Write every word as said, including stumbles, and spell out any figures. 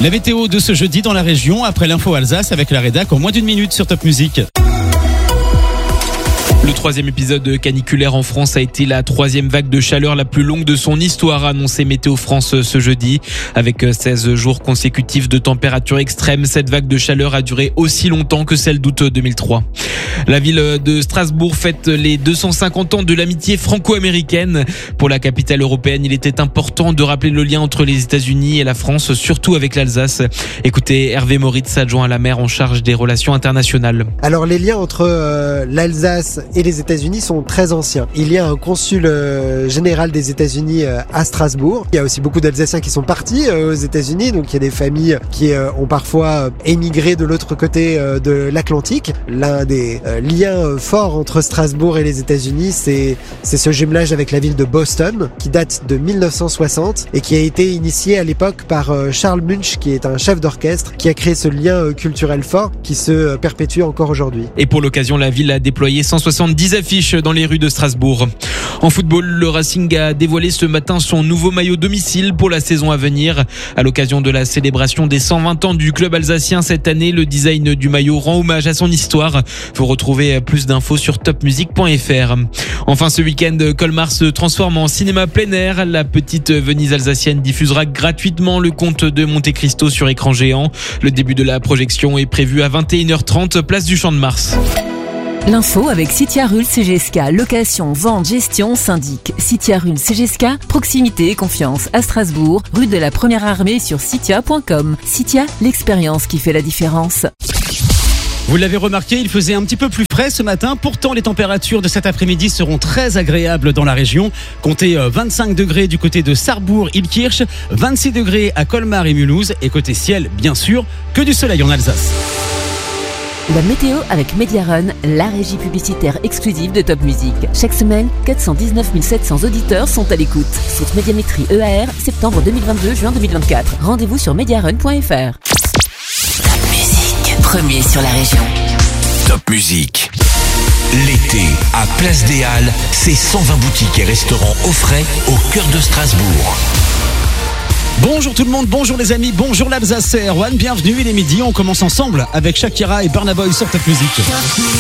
La météo de ce jeudi dans la région, après l'info Alsace avec la rédac en moins d'une minute sur Top Music. Le troisième épisode caniculaire en France a été la troisième vague de chaleur la plus longue de son histoire, a annoncé Météo France ce jeudi. Avec seize jours consécutifs de températures extrêmes, cette vague de chaleur a duré aussi longtemps que celle d'août deux mille trois. La ville de Strasbourg fête les deux cent cinquante ans de l'amitié franco-américaine. Pour la capitale européenne, il était important de rappeler le lien entre les États-Unis et la France, surtout avec l'Alsace. Écoutez Hervé Moritz, adjoint à la maire en charge des relations internationales. Alors les liens entre euh, l'Alsace et les États-Unis sont très anciens. Il y a un consul euh, général des États-Unis euh, à Strasbourg. Il y a aussi beaucoup d'Alsaciens qui sont partis euh, aux États-Unis, donc il y a des familles qui euh, ont parfois euh, émigré de l'autre côté euh, de l'Atlantique. L'un des euh, liens euh, forts entre Strasbourg et les États-Unis, c'est c'est ce jumelage avec la ville de Boston, qui date de mille neuf cent soixante et qui a été initié à l'époque par euh, Charles Munch, qui est un chef d'orchestre, qui a créé ce lien euh, culturel fort qui se euh, perpétue encore aujourd'hui. Et pour l'occasion, la ville a déployé cent soixante-dix affiches dans les rues de Strasbourg. En football, le Racing a dévoilé ce matin son nouveau maillot domicile pour la saison à venir. À l'occasion de la célébration des cent vingt ans du club alsacien cette année, le design du maillot rend hommage à son histoire. Vous retrouvez plus d'infos sur top music point f r. Enfin, ce week-end, Colmar se transforme en cinéma plein air. La petite Venise alsacienne diffusera gratuitement le conte de Monte Cristo sur écran géant. Le début de la projection est prévu à vingt et une heures trente, place du Champ de Mars. L'info avec Citia Rul C G S K, location, vente, gestion, syndic. Citia Rul C G S K, proximité et confiance à Strasbourg, rue de la Première Armée sur citia point com. Citia, l'expérience qui fait la différence. Vous l'avez remarqué, il faisait un petit peu plus frais ce matin. Pourtant, les températures de cet après-midi seront très agréables dans la région. Comptez vingt-cinq degrés du côté de Sarrebourg-Illkirch, vingt-six degrés à Colmar et Mulhouse. Et côté ciel, bien sûr, que du soleil en Alsace. La météo avec Mediarun, la régie publicitaire exclusive de Top Music. Chaque semaine, quatre cent dix-neuf mille sept cents auditeurs sont à l'écoute. Source Médiamétrie E A R, septembre deux mille vingt-deux, juin deux mille vingt-quatre. Rendez-vous sur mediarun point f r. Top Music, premier sur la région. Top Music. L'été, à Place des Halles, c'est cent vingt boutiques et restaurants au frais au cœur de Strasbourg. Bonjour tout le monde, bonjour les amis, bonjour l'Alsace, c'est Erwan, bienvenue, il est midi, on commence ensemble avec Shakira et Burna Boy sur Top Music.